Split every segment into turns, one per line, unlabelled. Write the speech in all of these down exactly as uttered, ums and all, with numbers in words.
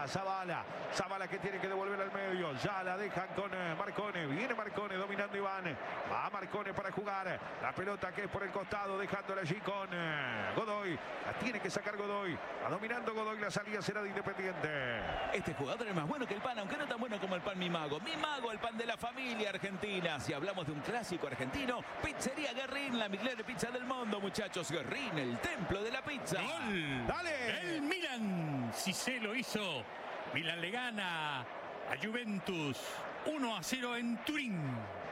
para Zabala. Zabala que tiene que devolver al medio. Ya la dejan con Marcone. Viene Marcone dominando Iván. Va Marcone para jugar. La pelota que es por el costado, dejándola allí con Godoy. La tiene que sacar Godoy. Va dominando Godoy. La salida será de Independiente.
Este jugador es más bueno que el pan, aunque no tan bueno como el pan Mi Mago. Mi Mago, el pan de la familia argentina. Si hablamos de un clásico argentino, Pizzería Guerrín, la mejor pizza del mundo, muchachos. Guerrín, el templo de la pizza.
¡Gol!
¡Dale!
El Milan. Cissé lo hizo. Milan le gana a Juventus uno a cero en Turín.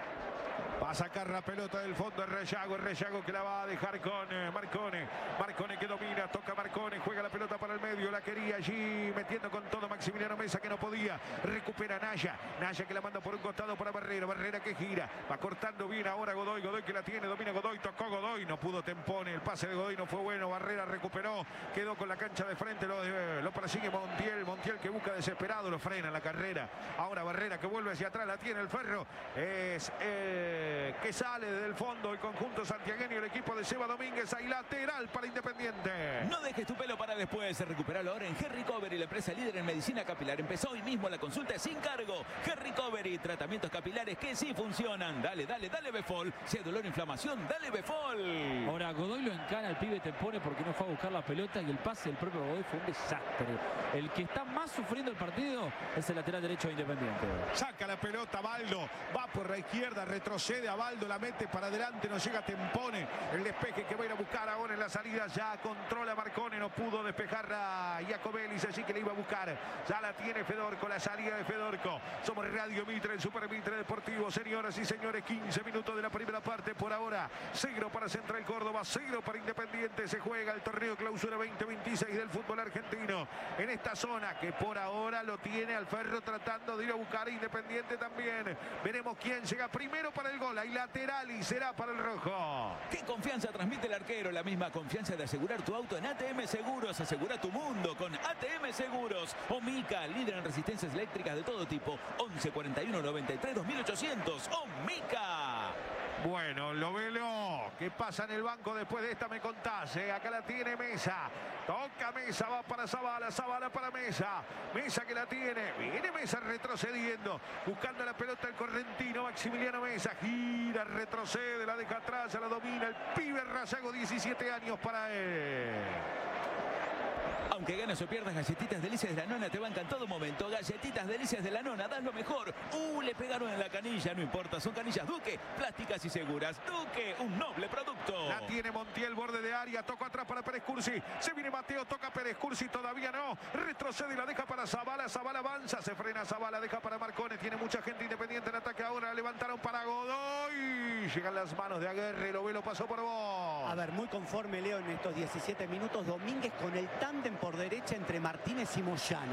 Va a sacar la pelota del fondo el Rellago, el Rellago que la va a dejar con eh, Marcone. Marcone que domina, toca Marcone, juega la pelota para el medio, la quería allí metiendo con todo Maximiliano Mesa que no podía. Recupera Naya, Naya que la manda por un costado para Barrera, Barrera que gira, va cortando bien ahora Godoy, Godoy que la tiene, domina Godoy, tocó Godoy, no pudo Tempone, el pase de Godoy no fue bueno, Barrera recuperó, quedó con la cancha de frente, lo, eh, lo persigue Montiel, Montiel que busca desesperado, lo frena en la carrera. Ahora Barrera que vuelve hacia atrás, la tiene el Ferro, es... Eh, que sale desde el fondo el conjunto santiagueño, el equipo de Seba Domínguez, hay lateral para Independiente.
No dejes tu pelo para después, recuperalo ahora en Herry Covery, la empresa líder en medicina capilar. Empezó hoy mismo la consulta sin cargo. Herry Covery, tratamientos capilares que sí funcionan. Dale, dale, dale Befol. Si hay dolor o inflamación, dale Befol.
Ahora Godoy lo encana, el pibe Tempone porque no fue a buscar la pelota y el pase del propio Godoy fue un desastre. El que está más sufriendo el partido es el lateral derecho de Independiente.
Saca la pelota Baldo, va por la izquierda, retrocede a Baldo, la mete para adelante, no llega Tempone, el despeje que va a ir a buscar ahora en la salida, ya controla Marcone, no pudo despejar a Iacobelis, así que le iba a buscar, ya la tiene Fedorco, la salida de Fedorco. Somos Radio Mitre, el Super Mitre Deportivo, señoras y señores, quince minutos de la primera parte por ahora, cero para Central Córdoba, cero para Independiente, se juega el torneo Clausura veinte veintiséis del fútbol argentino, en esta zona que por ahora lo tiene al Ferro tratando de ir a buscar a Independiente también, veremos quién llega primero para el gol, hay lateral y será para el rojo.
¿Qué confianza transmite el arquero? La misma confianza de asegurar tu auto en A T M Seguros. Asegura tu mundo con A T M Seguros. Omica, líder en resistencias eléctricas de todo tipo. once cuarenta y uno noventa y tres dos mil ochocientos. Omica.
Bueno, Lovelo, ¿qué pasa en el banco después de esta? Me contás, ¿eh? Acá la tiene Mesa, toca Mesa, va para Zabala, Zabala para Mesa, Mesa que la tiene, viene Mesa retrocediendo, buscando la pelota el correntino Maximiliano Mesa, gira, retrocede, la deja atrás, la domina el pibe Rayago, diecisiete años para él.
Aunque ganes o pierdas, Galletitas Delicias de la Nona te bancan todo momento. Galletitas Delicias de la Nona, das lo mejor. Uh, le pegaron en la canilla, no importa, son canillas Duque, plásticas y seguras. Duque, un noble producto.
La tiene Montiel, borde de área, toca atrás para Pérez Cursi. Se viene Mateo, toca Pérez Cursi, todavía no. Retrocede y la deja para Zabala, Zabala avanza, se frena Zabala, deja para Marcone. Tiene mucha gente Independiente en ataque ahora, levantaron para Godoy. Llegan las manos de Aguerre, Lovelo pasó por vos.
A ver, muy conforme Leo en estos diecisiete minutos. Domínguez con el tándem por derecha entre Martínez y Moyano.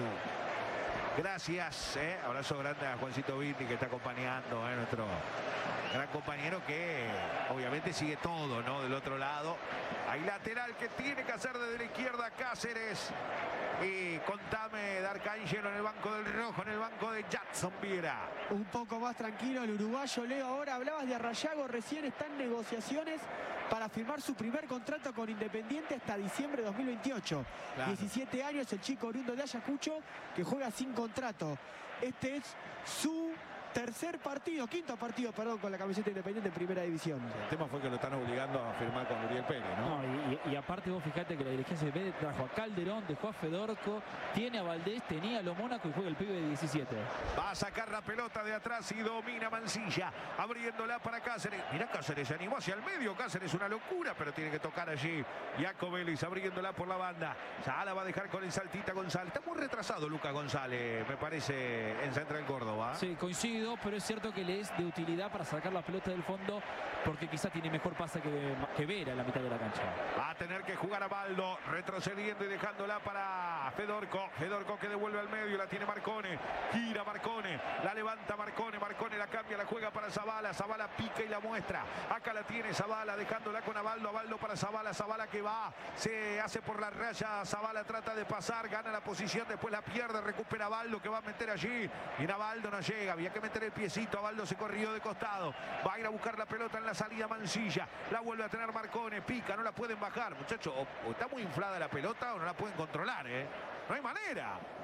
Gracias, eh. Abrazo grande a Juancito Viti que está acompañando, eh, nuestro gran compañero que obviamente sigue todo, ¿no? Del otro lado. Hay lateral que tiene que hacer desde la izquierda Cáceres. Y contame, D'Arcangelo en el banco del rojo, en el banco de Jackson Viera.
Un poco más tranquilo el uruguayo, Leo. Ahora hablabas de Arrayago, recién está en negociaciones para firmar su primer contrato con Independiente hasta diciembre de dos mil veintiocho.
Claro.
diecisiete años, el chico oriundo de Ayacucho que juega sin contrato. Este es su tercer partido, quinto partido, perdón, con la camiseta Independiente en primera división.
El tema fue que lo están obligando a firmar con Uriel Pérez, ¿no?
No, y, y aparte vos fijate que la dirigencia de trajo a Calderón, dejó a Fedorco, tiene a Valdés, tenía a lo Mónaco y juega el pibe de diecisiete.
Va a sacar la pelota de atrás y domina Mancilla, abriéndola para Cáceres. Mirá, Cáceres se animó hacia el medio, Cáceres una locura, pero tiene que tocar allí. Jaco Vélez abriéndola por la banda. Ya la va a dejar con el Saltita González. Está muy retrasado Lucas González, me parece, en Central Córdoba.
Sí, coincido, pero es cierto que le es de utilidad para sacar la pelota del fondo porque quizá tiene mejor pase que, que Vera en la mitad de la cancha.
Va a tener que jugar a Baldo, retrocediendo y dejándola para Fedorco. Fedorco que devuelve al medio, la tiene Marcone. Gira Marcone, la levanta Marcone. Marcone la cambia, la juega para Zabala. Zabala pica y la muestra. Acá la tiene Zabala, dejándola con Abaldo. Abaldo para Zabala. Zabala que va, se hace por la raya. Zabala trata de pasar, gana la posición, después la pierde, recupera Abaldo que va a meter allí. Y Abaldo no llega, había que meter el piecito. Abaldo se corrió de costado. Va a ir a buscar la pelota en la salida Mancilla. La vuelve a tener Marcone, pica, no la pueden bajar. Muchachos, o, o está muy inflada la pelota o no la pueden controlar, ¿eh? No hay manera.